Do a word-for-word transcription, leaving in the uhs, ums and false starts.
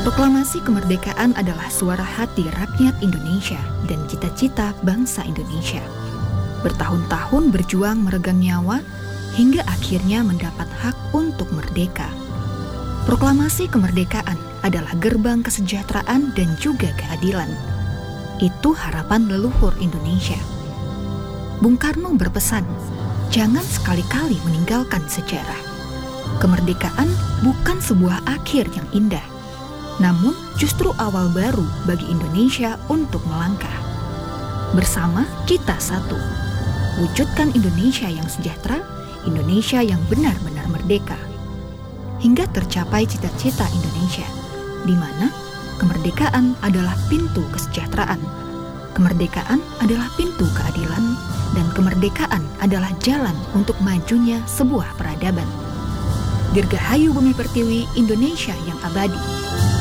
Proklamasi kemerdekaan adalah suara hati rakyat Indonesia dan cita-cita bangsa Indonesia. Bertahun-tahun berjuang meregang nyawa hingga akhirnya mendapat hak untuk merdeka. Proklamasi kemerdekaan adalah gerbang kesejahteraan dan juga keadilan. Itu harapan leluhur Indonesia. Bung Karno berpesan, jangan sekali-kali meninggalkan sejarah. Kemerdekaan bukan sebuah akhir yang indah, namun justru awal baru bagi Indonesia untuk melangkah. Bersama kita satu, wujudkan Indonesia yang sejahtera, Indonesia yang benar-benar merdeka. Hingga tercapai cita-cita Indonesia, di mana kemerdekaan adalah pintu kesejahteraan, kemerdekaan adalah pintu keadilan, dan kemerdekaan adalah jalan untuk majunya sebuah peradaban. Dirgahayu Bumi Pertiwi, Indonesia yang abadi.